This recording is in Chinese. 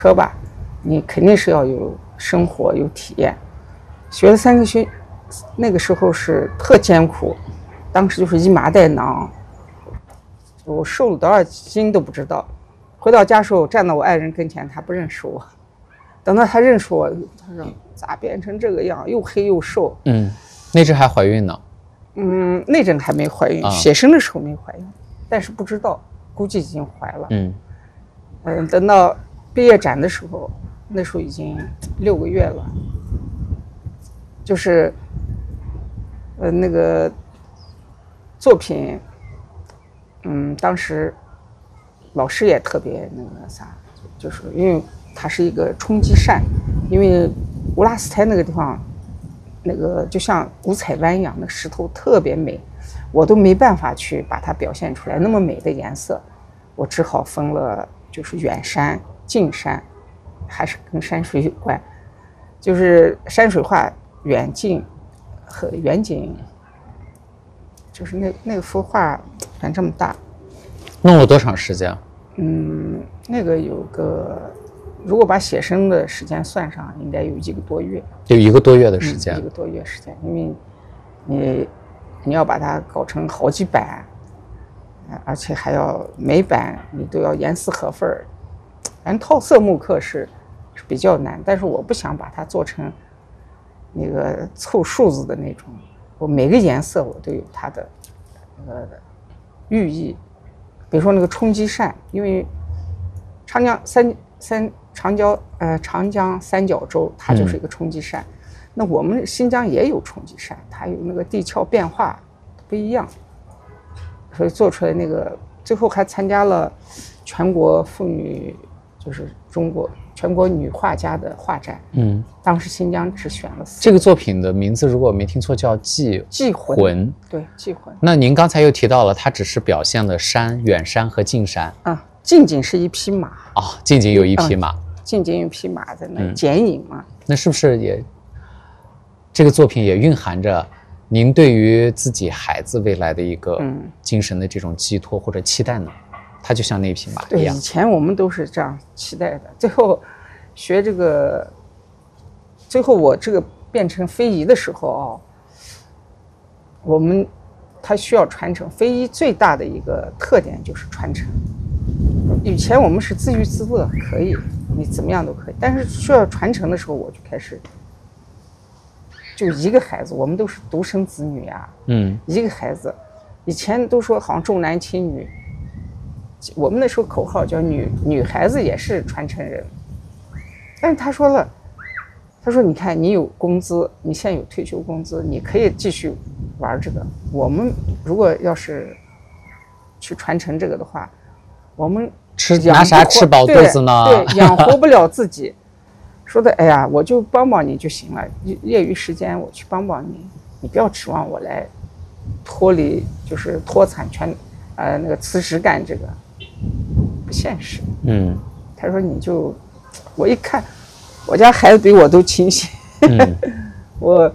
车吧，你肯定是要有生活有体验。学了3个学，那个时候是特艰苦，当时就是一麻袋囊，我瘦了多少斤都不知道。回到家时候站到我爱人跟前，他不认识我。等到他认识我，他说咋变成这个样，又黑又瘦。 那阵还怀孕呢。 那阵还没怀孕，写生的时候没怀孕，但是不知道，估计已经怀了。等到毕业展的时候，那时候已经6个月了，就是那个作品，当时老师也特别那个啥，就是因为它是一个冲击扇，因为乌拉斯台那个地方，那个就像五彩湾一样，那石头特别美，我都没办法去把它表现出来那么美的颜色，我只好分了，就是远山、近山，还是跟山水有关，就是山水画远近和远景，就是那幅画反正这么大。 弄了多长时间？ 那个有个，如果把写生的时间算上，应该有1个多月。 有1个多月的时间。 1个多月时间，因为你要把它搞成好几版，而且还要每版你都要严丝合缝。反正套色木刻是比较难，但是我不想把它做成那个凑数字的那种，我每个颜色我都有它的寓意。比如说那个冲击扇，因为长江三角洲它就是一个冲击扇，那我们新疆也有冲击扇，它有那个地壳变化不一样，所以做出来那个最后还参加了全国妇女，就是中国全国女画家的画展。当时新疆只选了4个。 这个作品的名字如果我没听错叫祭魂。 对，祭魂。 那您刚才又提到了它只是表现了山、远山和近山。 近景是一匹马。 近景有一匹马。 近景有一匹马在那剪影嘛。 那是不是也这个作品也蕴含着您对于自己孩子未来的一个精神的这种寄托或者期待呢？它就像那匹马一样。 对，以前我们都是这样期待的。最后学这个，最后我这个变成非遗的时候它需要传承。非遗最大的一个特点就是传承。以前我们是自娱自乐，可以，你怎么样都可以，但是需要传承的时候，我就开始，就1个孩子，我们都是独生子女呀。1个孩子，以前都说好像重男轻女，我们那时候口号叫女孩子也是传承人。但是他说你看你有工资，你现在有退休工资，你可以继续玩这个。我们如果要是去传承这个的话，我们拿啥吃饱肚子呢？ 对，养活不了自己。说的，哎呀，我就帮帮你就行了，业余时间我去帮帮你，你不要指望我来脱离，就是脱产那个辞职干这个，不现实。他说我一看，我家孩子比我都清醒。我